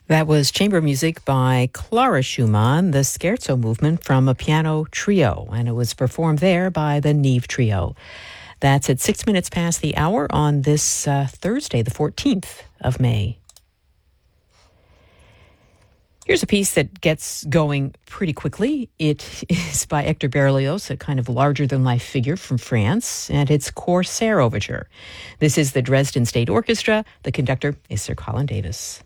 That was chamber music by Clara Schumann, the Scherzo movement from a piano trio, and it was performed there by the Neve Trio. That's at 6 minutes past the hour on this Thursday, the 14th of May. Here's a piece that gets going pretty quickly. It is by Hector Berlioz, a kind of larger-than-life figure from France, and it's Corsair Overture. This is the Dresden State Orchestra. The conductor is Sir Colin Davis.